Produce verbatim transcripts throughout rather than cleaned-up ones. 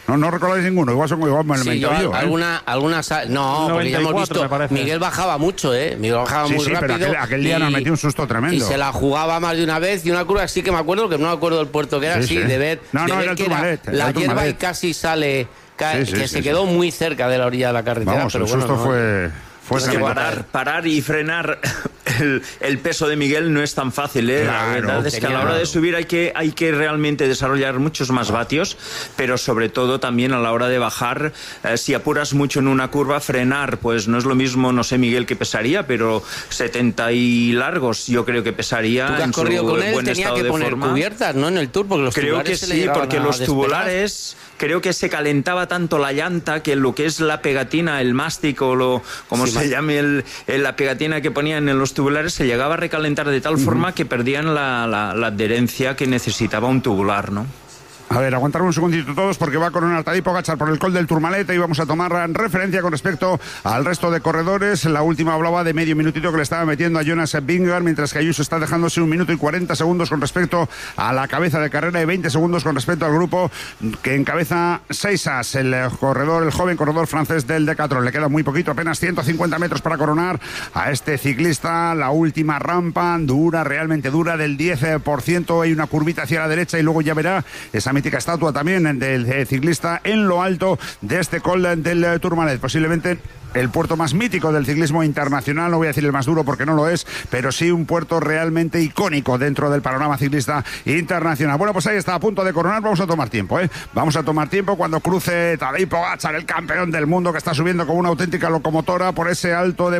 No, no recordáis ninguno, igual son igual me lo Sí, invento yo, yo, ¿eh? alguna, alguna no, porque ya hemos visto, Miguel bajaba mucho, ¿eh? Miguel bajaba sí, muy sí, rápido. pero aquel, aquel día y, nos metió un susto tremendo. Y se la jugaba más de una vez, y una curva sí que me acuerdo, que no me acuerdo del puerto que era, sí, sí, sí. de ver, no, de no, ver era el que Tourmalet, era la el hierba Tourmalet. y casi sale, ca, sí, sí, que sí, se sí. quedó muy cerca de la orilla de la carretera. Vamos, pero el bueno, susto no, fue... Fue es que parar, parar y frenar el, el peso de Miguel no es tan fácil, ¿eh? Claro, la verdad es que a la hora de subir hay que, hay que realmente desarrollar muchos más vatios, pero sobre todo también a la hora de bajar, eh, si apuras mucho en una curva, frenar, pues no es lo mismo, no sé Miguel qué pesaría, pero setenta y largos yo creo que pesaría. Tú que has en corrido su con él, buen tenía estado que de poner forma. cubiertas, ¿no? En el Tour, porque los Creo tubulares que se le sí, llegaban porque a los despegar. tubulares creo que se calentaba tanto la llanta que lo que es la pegatina, el mástico, lo, como Sí, se más... llame el, el, la pegatina que ponían en los tubulares, se llegaba a recalentar de tal uh-huh. forma que perdían la, la, la adherencia que necesitaba un tubular, ¿no? A ver, aguantar un segundito todos porque va a coronar Tadej Pogačar por el Col del Tourmalet y vamos a tomar referencia con respecto al resto de corredores. La última hablaba de medio minutito que le estaba metiendo a Jonas Vingegaard, mientras que Ayuso está dejándose un minuto y cuarenta segundos con respecto a la cabeza de carrera y veinte segundos con respecto al grupo que encabeza Seisas, el corredor, el joven corredor francés del Decathlon. Le queda muy poquito, apenas ciento cincuenta metros para coronar a este ciclista. La última rampa dura, realmente dura, del diez por ciento. Hay una curvita hacia la derecha y luego ya verá esa mítica estatua también del ciclista en lo alto de este Col del Tourmalet, posiblemente el puerto más mítico del ciclismo internacional, no voy a decir el más duro porque no lo es, pero sí un puerto realmente icónico dentro del panorama ciclista internacional. Bueno, pues ahí está, a punto de coronar, vamos a tomar tiempo, ¿eh? Vamos a tomar tiempo cuando cruce Tadej Pogačar, el campeón del mundo que está subiendo como una auténtica locomotora por ese alto de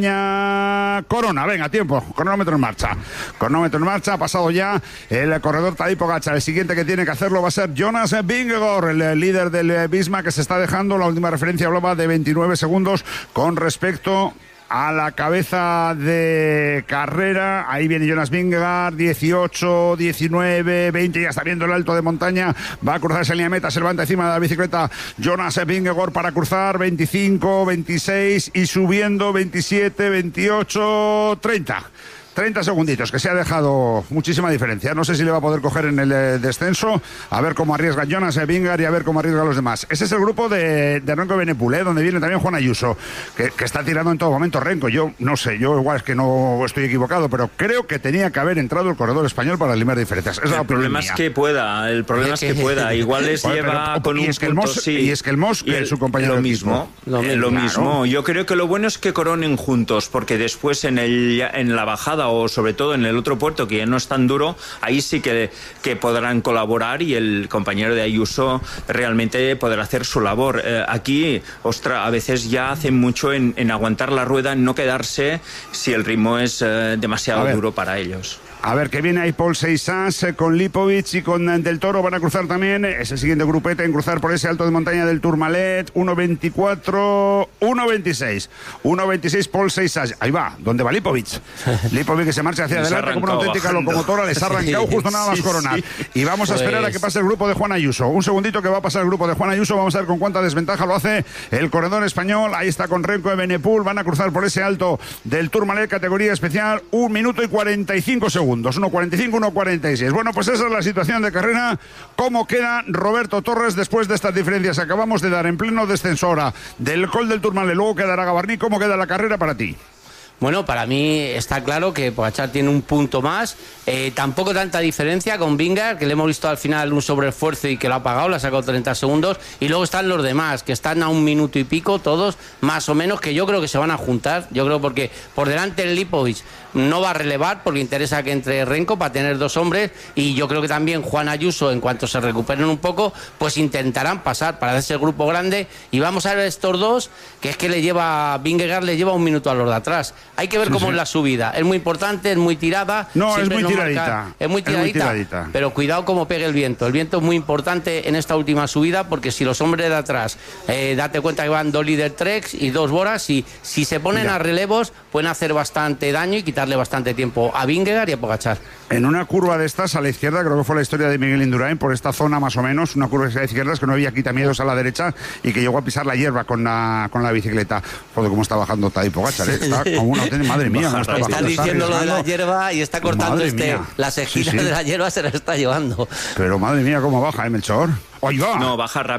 montaña. Corona, venga, tiempo, cronómetro en marcha. Cronómetro en marcha, ha pasado ya el corredor Tadej Pogačar. El siguiente que tiene que hacerlo va a ser Jonas Vingegaard, el líder del Visma, que se está dejando, la última referencia hablaba de veintinueve segundos con respecto a la cabeza de carrera. Ahí viene Jonas Vingegaard, dieciocho, diecinueve, veinte, ya está viendo el alto de montaña, va a cruzar esa línea de meta, se levanta encima de la bicicleta Jonas Vingegaard para cruzar, veinticinco, veintiséis y subiendo, veintisiete, veintiocho, treinta. treinta segunditos, que se ha dejado muchísima diferencia. No sé si le va a poder coger en el eh, descenso. A ver cómo arriesga Jonas Vingegaard y a ver cómo arriesga a los demás. Ese es el grupo de, de Renko Evenepoel, ¿eh? Donde viene también Juan Ayuso, que, que está tirando en todo momento Renko. Yo no sé, yo igual es que no estoy equivocado, pero creo que tenía que haber entrado el corredor español para limar diferencias. Es el problema es que pueda, el problema es que pueda. Igual les bueno, lleva pero, con y un es que el punto, Mos, sí. Y es que el Mos, que es su compañero lo de mismo, equipo. Lo, lo claro. mismo. Yo creo que lo bueno es que coronen juntos, porque después en, el, en la bajada o sobre todo en el otro puerto que ya no es tan duro, ahí sí que, que podrán colaborar y el compañero de Ayuso realmente podrá hacer su labor. Eh, aquí, ostra, a veces ya hacen mucho en, en aguantar la rueda, en no quedarse si el ritmo es eh, demasiado duro para ellos. A ver, que viene ahí Paul Seisas eh, con Lipovic y con eh, Del Toro. Van a cruzar también. Es el siguiente grupete en cruzar por ese alto de montaña del Tourmalet. uno veinticuatro, uno veintiséis. uno veintiséis Paul Seisas. Ahí va, ¿dónde va Lipovic? Lipovic que se marcha hacia les adelante como una auténtica bajando. locomotora. Les ha arrancado sí, justo nada más sí, coronar. Sí. Y vamos pues... a esperar a que pase el grupo de Juan Ayuso. Un segundito que va a pasar el grupo de Juan Ayuso. Vamos a ver con cuánta desventaja lo hace el corredor español. Ahí está con Renko Evenepoel. Van a cruzar por ese alto del Tourmalet, categoría especial. Un minuto y cuarenta y cinco segundos. uno cuarenta y cinco, uno cuarenta y seis. Bueno, pues esa es la situación de carrera. ¿Cómo queda Roberto Torres después de estas diferencias? Acabamos de dar en pleno descenso ahora del Col del Tourmalet. Luego quedará Gavarní. ¿Cómo queda la carrera para ti? Bueno, para mí está claro que Pogačar tiene un punto más, eh, tampoco tanta diferencia con Vingegaard, que le hemos visto al final un sobreesfuerzo y que lo ha pagado, le ha sacado treinta segundos, y luego están los demás, que están a un minuto y pico, todos más o menos, que yo creo que se van a juntar, yo creo porque por delante el Lipovic no va a relevar, porque interesa que entre Renko para tener dos hombres, y yo creo que también Juan Ayuso, en cuanto se recuperen un poco, pues intentarán pasar para hacer el grupo grande, y vamos a ver estos dos, que es que le lleva, Vingegaard le lleva un minuto a los de atrás. Hay que ver sí, cómo sí. es la subida. Es muy importante, es muy tirada. No, es muy, no tiradita. Marca, es muy tiradita. Es muy tiradita. Pero cuidado cómo pegue el viento. El viento es muy importante en esta última subida porque si los hombres de atrás, eh, date cuenta que van dos líder treks y dos boras, y si se ponen Mira. a relevos pueden hacer bastante daño y quitarle bastante tiempo a Vingegaard y a Pogačar. En una curva de estas a la izquierda, creo que fue la historia de Miguel Indurain, por esta zona más o menos, una curva a la izquierda, es que no había quitamientos a la derecha y que llegó a pisar la hierba con la, con la bicicleta. Joder, cómo está bajando Tadej Pogačar, ¿eh? Está como una auténtica, madre mía. Está, está, está diciendo lo de la hierba y está cortando este, mía. las ejidas sí, sí. de la hierba se la está llevando. Pero madre mía, cómo baja, ¿eh, Melchor? ¡Ahí va! No, baja rápido.